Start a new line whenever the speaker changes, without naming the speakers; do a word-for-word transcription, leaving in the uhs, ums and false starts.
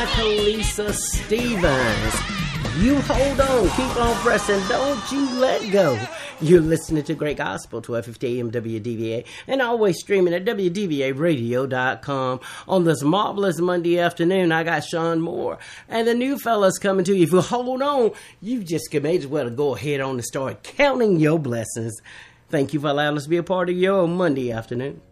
Talisa Stevens. You hold on, keep on pressing, don't you let go. You're listening to Great Gospel, twelve fifty A M W D V A, and always streaming at W D V A radio dot com. On this marvelous Monday afternoon, I got Sean Moore and the new fellas coming to you. If you hold on, you just may as well go ahead on and start counting your blessings. Thank you for allowing us to be a part of your Monday afternoon.